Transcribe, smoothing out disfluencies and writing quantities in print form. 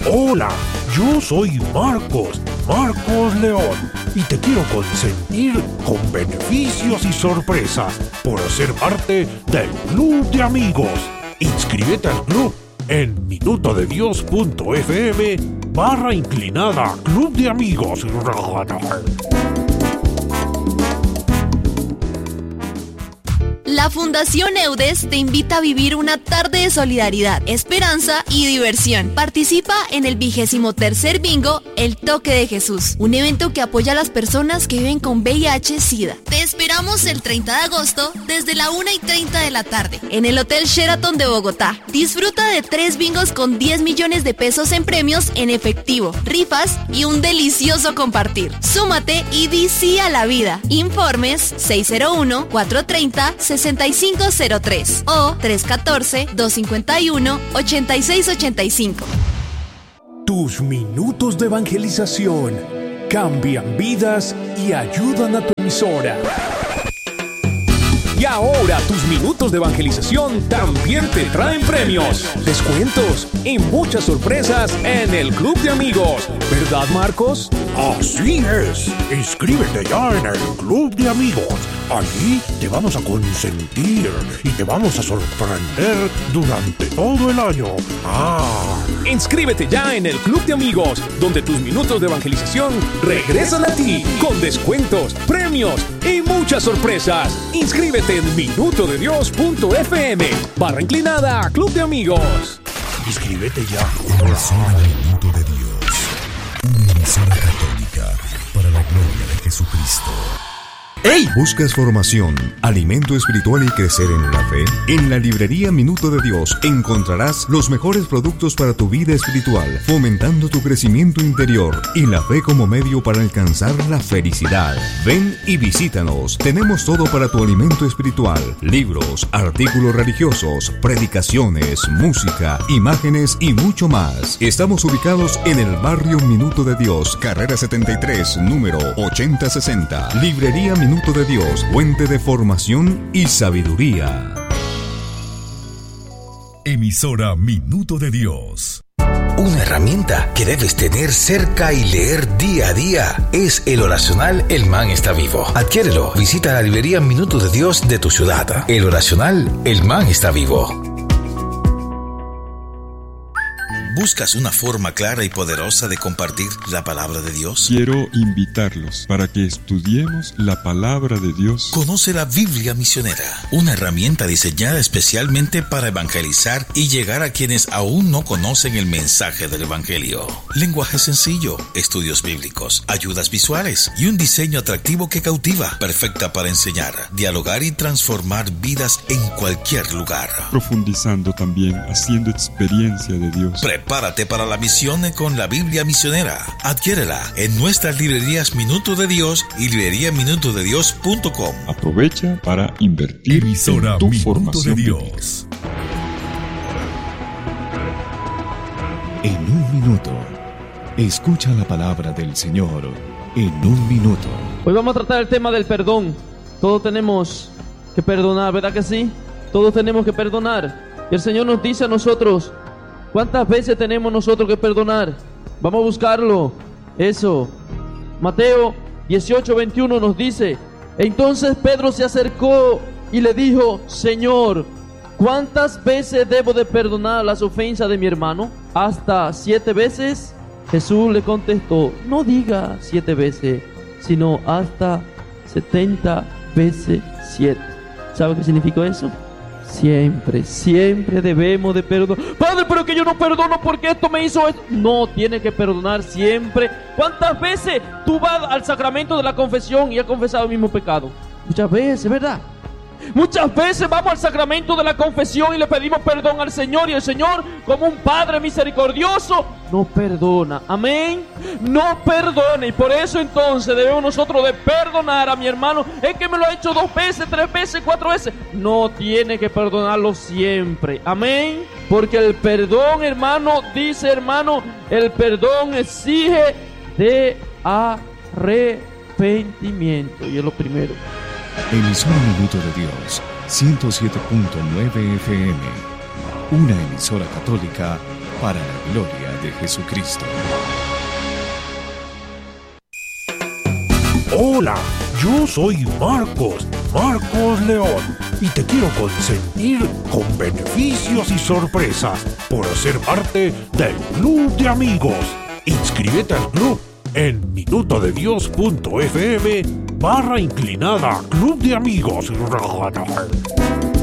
Hola, yo soy Marcos León, y te quiero consentir con beneficios y sorpresas por ser parte del Club de Amigos. Inscríbete al club en minutodedios.fm/inclinada Club de Amigos. La Fundación EUDES te invita a vivir una tarde de solidaridad, esperanza y diversión. Participa en el 23º Bingo El Toque de Jesús, un evento que apoya a las personas que viven con VIH-Sida. Te esperamos el 30 de agosto desde la 1:30 de la tarde en el Hotel Sheraton de Bogotá. Disfruta de 3 bingos con 10 millones de pesos en premios en efectivo, rifas y un delicioso compartir. Súmate y di sí a la vida. Informes 601-430-6503 o 314-251-8685. Tus minutos de evangelización cambian vidas y ayudan a tu emisora. Y ahora tus minutos de evangelización también te traen premios, descuentos y muchas sorpresas en el Club de Amigos. ¿Verdad, Marcos? Así es. Inscríbete ya en el Club de Amigos. Allí te vamos a consentir y te vamos a sorprender durante todo el año. Inscríbete ya en el Club de Amigos, donde tus minutos de evangelización regresan a ti con descuentos, premios y muchas sorpresas. Inscríbete en minutodedios.fm/inclinada Club de Amigos. Inscríbete ya. Emisora Minuto de Dios, una emisora católica para la gloria de Jesucristo. ¡Ey! ¿Buscas formación, alimento espiritual y crecer en la fe? En la librería Minuto de Dios encontrarás los mejores productos para tu vida espiritual, fomentando tu crecimiento interior y la fe como medio para alcanzar la felicidad. Ven y visítanos. Tenemos todo para tu alimento espiritual: libros, artículos religiosos, predicaciones, música, imágenes y mucho más. Estamos ubicados en el barrio Minuto de Dios, carrera 73, número 8060. Librería Minuto de Dios, fuente de formación y sabiduría. Emisora Minuto de Dios. Una herramienta que debes tener cerca y leer día a día es el oracional El Man está vivo. Adquiérelo. Visita la librería Minuto de Dios de tu ciudad. El oracional El Man está vivo. ¿Buscas una forma clara y poderosa de compartir la palabra de Dios? Quiero invitarlos para que estudiemos la palabra de Dios. Conoce la Biblia Misionera, una herramienta diseñada especialmente para evangelizar y llegar a quienes aún no conocen el mensaje del Evangelio. Lenguaje sencillo, estudios bíblicos, ayudas visuales y un diseño atractivo que cautiva, perfecta para enseñar, dialogar y transformar vidas en cualquier lugar. Profundizando también, haciendo experiencia de Dios. Prepárate para la misión con la Biblia Misionera. Adquiérela en nuestras librerías Minuto de Dios y libreriaminutodedios.com. Aprovecha para invertir Emisora en tu Minuto formación de bíblica. Dios. En un minuto, escucha la palabra del Señor. En un minuto. Hoy vamos a tratar el tema del perdón. Todos tenemos que perdonar, ¿verdad que sí? Todos tenemos que perdonar. Y el Señor nos dice a nosotros: ¿cuántas veces tenemos nosotros que perdonar? Vamos a buscarlo. Eso. Mateo 18:21 nos dice: entonces Pedro se acercó y le dijo: Señor, ¿cuántas veces debo de perdonar las ofensas de mi hermano? ¿Hasta 7 veces? Jesús le contestó: no diga 7 veces, sino hasta 70 veces 7. ¿Sabe qué significa eso? Siempre debemos de perdonar. Padre, pero que yo no perdono porque esto me hizo esto. No, tiene que perdonar siempre. ¿Cuántas veces tú vas al sacramento de la confesión y has confesado el mismo pecado? Muchas veces, ¿verdad? Muchas veces vamos al sacramento de la confesión y le pedimos perdón al Señor, y el Señor, como un Padre misericordioso, no perdona. Amén. No perdona, y por eso entonces debemos nosotros de perdonar a mi hermano. Es que me lo ha hecho 2 veces, 3 veces, 4 veces. No, tiene que perdonarlo siempre. Amén. Porque el perdón, hermano, dice hermano, el perdón exige de arrepentimiento, y es lo primero. Emisora Minuto de Dios, 107.9 FM, una emisora católica para la gloria de Jesucristo. Hola, yo soy Marcos León, y te quiero consentir con beneficios y sorpresas por ser parte del Club de Amigos. Inscríbete al club en minutodedios.fm/Club de Amigos.